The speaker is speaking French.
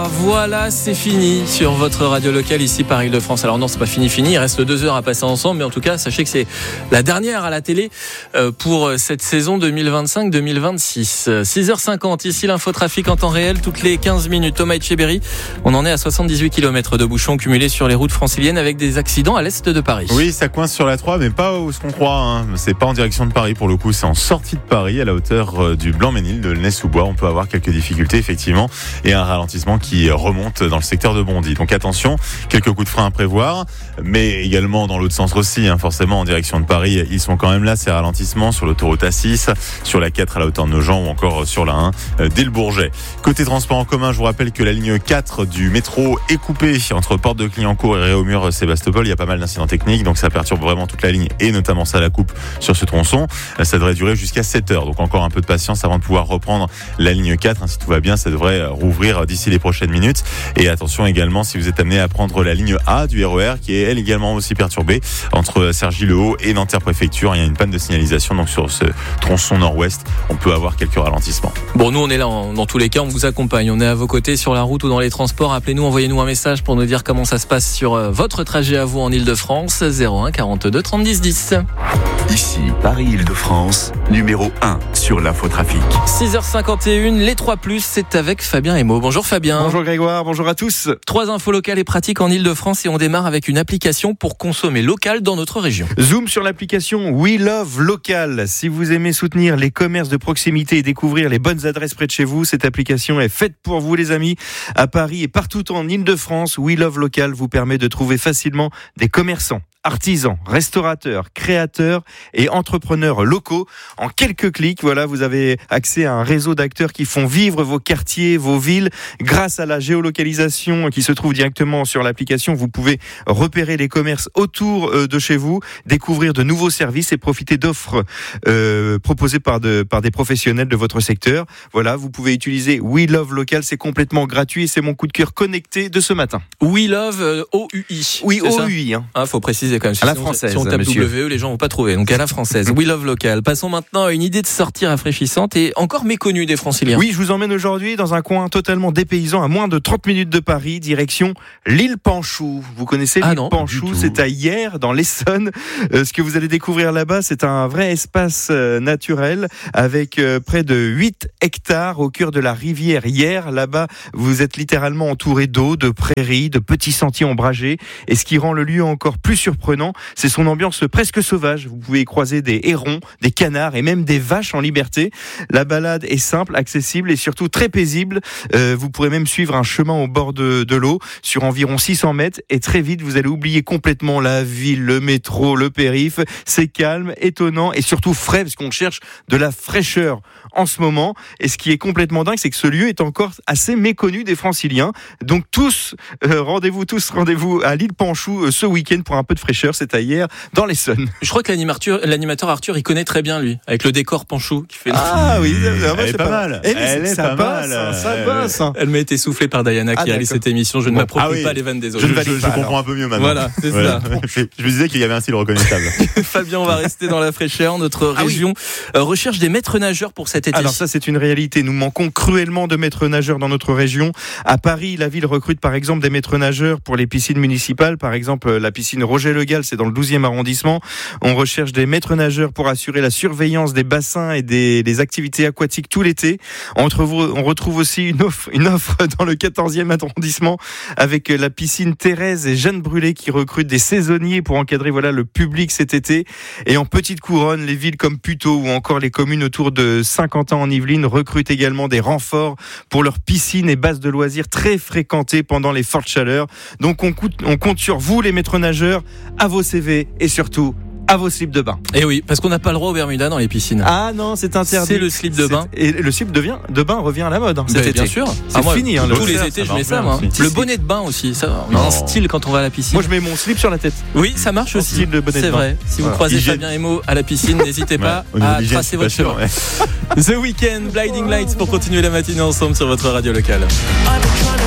Voilà, c'est fini sur votre radio locale ici par Île-de-France. Alors non, c'est pas fini, il reste 2 heures à passer ensemble, mais en tout cas, sachez que c'est la dernière à la télé pour cette saison 2025-2026. 6h50, ici l'infotrafic en temps réel, toutes les 15 minutes. Thomas Etcheberry, on en est à 78 km de bouchons cumulés sur les routes franciliennes avec des accidents à l'est de Paris. Oui, ça coince sur la 3, mais pas où ce qu'on croit. C'est pas en direction de Paris pour le coup, c'est en sortie de Paris, à la hauteur du Blanc-Ménil, de Nez-sous-Bois. On peut avoir quelques difficultés effectivement et un ralentissement qui remonte dans le secteur de Bondy. Donc attention, quelques coups de frein à prévoir, mais également dans l'autre sens aussi, forcément en direction de Paris, ils sont quand même là, ces ralentissements sur l'autoroute A6, sur la 4 à la hauteur de Nogent ou encore sur la 1 dès le Bourget. Côté transport en commun, je vous rappelle que la ligne 4 du métro est coupée entre Porte de Clignancourt et Réaumur-Sébastopol. Il y a pas mal d'incidents techniques, donc ça perturbe vraiment toute la ligne et notamment ça la coupe sur ce tronçon. Ça devrait durer jusqu'à 7h, donc encore un peu de patience avant de pouvoir reprendre la ligne 4. Si tout va bien, ça devrait rouvrir d'ici les prochaines minutes. Et attention également si vous êtes amené à prendre la ligne A du RER qui est elle également aussi perturbée entre Cergy-le-Haut et Nanterre-Préfecture. Il y a une panne de signalisation, donc sur ce tronçon nord-ouest, on peut avoir quelques ralentissements. Bon, nous on est là dans tous les cas, on vous accompagne, on est à vos côtés sur la route ou dans les transports. Appelez-nous, envoyez-nous un message pour nous dire comment ça se passe sur votre trajet à vous en Île-de-France. 01 42 30 10 10. Ici Paris-Île-de-France, numéro 1 sur l'infotrafic. 6h51, les 3+, c'est avec Fabien Emo. Bonjour Fabien. Bonjour Grégoire, bonjour à tous. 3 infos locales et pratiques en Île-de-France et on démarre avec une application pour consommer local dans notre région. Zoom sur l'application We Love Local. Si vous aimez soutenir les commerces de proximité et découvrir les bonnes adresses près de chez vous, cette application est faite pour vous les amis. À Paris et partout en Île-de-France, We Love Local vous permet de trouver facilement des commerçants, artisans, restaurateurs, créateurs et entrepreneurs locaux. En quelques clics, voilà, vous avez accès à un réseau d'acteurs qui font vivre vos quartiers, vos villes. Grâce à la géolocalisation qui se trouve directement sur l'application, vous pouvez repérer les commerces autour de chez vous, découvrir de nouveaux services et profiter d'offres proposées par des professionnels de votre secteur. Voilà, vous pouvez utiliser We Love Local, c'est complètement gratuit et c'est mon coup de cœur connecté de ce matin. We Love OUI. Oui, OUI. Faut préciser quand même. À la française, si on tape monsieur. WE, les gens vont pas trouver. Donc à la française. We Love Local. Passons maintenant à une idée de sortie rafraîchissante et encore méconnue des Franciliens. Oui, je vous emmène aujourd'hui dans un coin totalement dépaysant, à moins de 30 minutes de Paris, direction l'île Panchou. Vous connaissez l'île Panchou? C'est à Hyères, dans l'Essonne. Ce que vous allez découvrir là-bas, c'est un vrai espace naturel avec près de 8 hectares au cœur de la rivière Hyères. Là-bas, vous êtes littéralement entouré d'eau, de prairies, de petits sentiers ombragés. Et ce qui rend le lieu encore plus surprenant, c'est son ambiance presque sauvage. Vous pouvez y croiser des hérons, des canards et même des vaches en liberté. La balade est simple, accessible et surtout très paisible. Vous pourrez même suivre un chemin au bord de l'eau sur environ 600 mètres et très vite vous allez oublier complètement la ville, le métro, le périph'. C'est calme, étonnant et surtout frais parce qu'on cherche de la fraîcheur en ce moment. Et ce qui est complètement dingue, c'est que ce lieu est encore assez méconnu des Franciliens. Donc rendez-vous à l'île Panchou ce week-end pour un peu de fraîcheur. C'est à Hyères, dans l'Essonne. Je crois que l'animateur Arthur, il connaît très bien lui, avec le décor Panchou qui fait. Oui, elle est pas mal. Ça passe. Elle m'a été soufflée par Diana qui a lu cette émission. Je ne m'approprie pas les vannes des autres. Je comprends un peu mieux maintenant. Voilà, c'est ça. Je me disais qu'il y avait un style reconnaissable. Fabien, on va rester dans la fraîcheur. Notre région recherche des maîtres nageurs pour cet été. Alors ça, c'est une réalité. Nous manquons cruellement de maîtres nageurs dans notre région. À Paris, la ville recrute par exemple des maîtres nageurs pour les piscines municipales. Par exemple, la piscine Roger Le Gall, c'est dans le 12e arrondissement. On recherche des maîtres nageurs pour assurer la surveillance des bassins et des activités aquatiques tout l'été. On retrouve aussi une offre dans le 14e arrondissement avec la piscine Thérèse et Jeanne Brûlé qui recrutent des saisonniers pour encadrer le public cet été. Et en petite couronne, les villes comme Puteaux ou encore les communes autour de Saint-Quentin en Yvelines recrutent également des renforts pour leurs piscines et bases de loisirs très fréquentées pendant les fortes chaleurs. Donc on compte sur vous les maîtres nageurs, à vos CV et surtout à vos slips de bain. Et oui, parce qu'on n'a pas le droit au Bermuda dans les piscines. Ah non, c'est interdit. C'est le slip de bain. Et le slip de bain revient à la mode. Cet été. Bien sûr. C'est fini. Tous les étés, je mets ça. Moi. Le bonnet de bain aussi. Ça, on a un style quand on va à la piscine. Moi, je mets mon slip sur la tête. Oui, ça marche aussi. Style de bonnet c'est de bain. vrai. Si vous croisez Fabien Emo à la piscine, n'hésitez pas à tracer votre chemin. The Weeknd, Blinding Lights pour continuer la matinée ensemble sur votre radio locale.